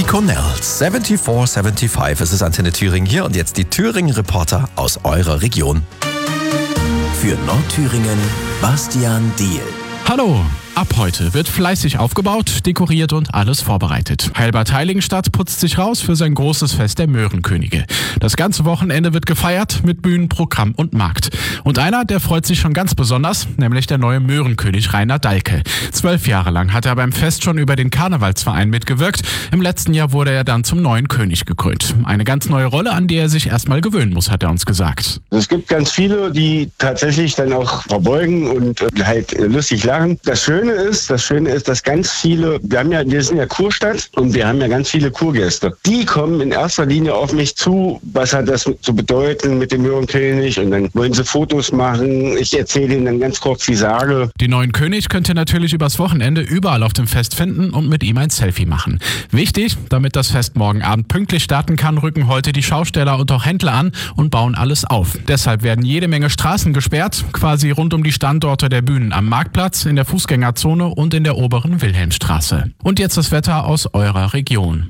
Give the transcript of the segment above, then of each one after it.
Cornells, 7475. Es ist Antenne Thüringen hier und jetzt die Thüringen-Reporter aus eurer Region. Für Nordthüringen, Bastian Diehl. Hallo! Ab heute wird fleißig aufgebaut, dekoriert und alles vorbereitet. Heilbad Heiligenstadt putzt sich raus für sein großes Fest der Möhrenkönige. Das ganze Wochenende wird gefeiert mit Bühnenprogramm und Markt. Und einer, der freut sich schon ganz besonders, nämlich der neue Möhrenkönig Rainer Dahlke. 12 Jahre lang hat er beim Fest schon über den Karnevalsverein mitgewirkt. Im letzten Jahr wurde er dann zum neuen König gekrönt. Eine ganz neue Rolle, an die er sich erstmal gewöhnen muss, hat er uns gesagt. Es gibt ganz viele, die tatsächlich dann auch verbeugen und halt lustig lachen. Das Schöne ist, dass ganz viele, wir sind ja Kurstadt und wir haben ja ganz viele Kurgäste. Die kommen in erster Linie auf mich zu, was hat das zu bedeuten mit dem Möhrenkönig, und dann wollen sie Fotos machen. Ich erzähle ihnen dann ganz kurz die Sage. Den neuen König könnt ihr natürlich übers Wochenende überall auf dem Fest finden und mit ihm ein Selfie machen. Wichtig, damit das Fest morgen Abend pünktlich starten kann, rücken heute die Schausteller und auch Händler an und bauen alles auf. Deshalb werden jede Menge Straßen gesperrt, quasi rund um die Standorte der Bühnen am Marktplatz, in der Fußgängerzone und in der oberen Wilhelmstraße. Und jetzt das Wetter aus eurer Region.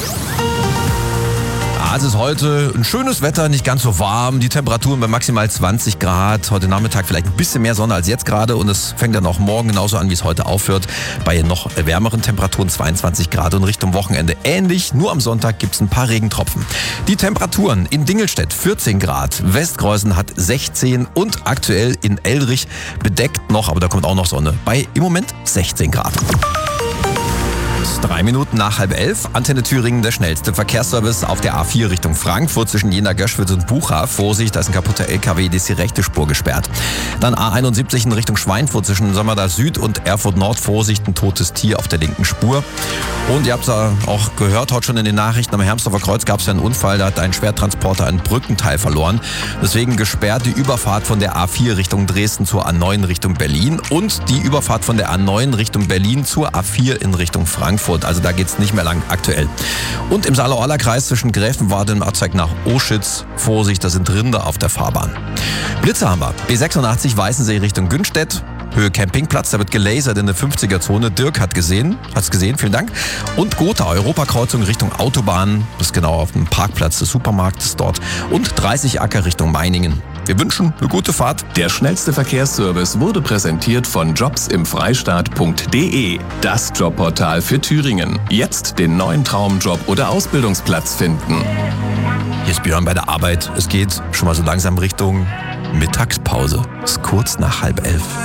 Es ist heute ein schönes Wetter, nicht ganz so warm. Die Temperaturen bei maximal 20 Grad. Heute Nachmittag vielleicht ein bisschen mehr Sonne als jetzt gerade. Und es fängt dann auch morgen genauso an, wie es heute aufhört. Bei noch wärmeren Temperaturen 22 Grad und Richtung Wochenende ähnlich. Nur am Sonntag gibt es ein paar Regentropfen. Die Temperaturen in Dingelstedt 14 Grad. Westkreuzen hat 16 und aktuell in Elrich bedeckt noch, aber da kommt auch noch Sonne, bei im Moment 16 Grad. 3 Minuten nach 10:30. Antenne Thüringen, der schnellste Verkehrsservice auf der A4 Richtung Frankfurt zwischen Jena, Göschwitz und Bucha. Vorsicht, da ist ein kaputter LKW, die ist die rechte Spur gesperrt. Dann A71 in Richtung Schweinfurt zwischen Sömmerda Süd und Erfurt Nord. Vorsicht, ein totes Tier auf der linken Spur. Und ihr habt es auch gehört, heute schon in den Nachrichten, am Hermsdorfer Kreuz gab es ja einen Unfall, da hat ein Schwertransporter ein Brückenteil verloren. Deswegen gesperrt die Überfahrt von der A4 Richtung Dresden zur A9 Richtung Berlin und die Überfahrt von der A9 Richtung Berlin zur A4 in Richtung Frankfurt. Also da geht's nicht mehr lang aktuell. Und im Saale-Orla-Kreis zwischen Gräfenwarte und Orzeig nach Oschitz. Vorsicht, da sind Rinder auf der Fahrbahn. Blitze haben wir. B86 Weißensee Richtung Günstedt. Höhe Campingplatz, da wird gelasert in der 50er-Zone. Dirk hat's gesehen, vielen Dank. Und Gotha, Europakreuzung Richtung Autobahn. Das ist genau auf dem Parkplatz des Supermarktes dort. Und 30 Acker Richtung Meiningen. Wir wünschen eine gute Fahrt. Der schnellste Verkehrsservice wurde präsentiert von jobsimfreistaat.de. Das Jobportal für Thüringen. Jetzt den neuen Traumjob oder Ausbildungsplatz finden. Hier ist Björn bei der Arbeit. Es geht schon mal so langsam Richtung Mittagspause. Es ist kurz nach 10:30.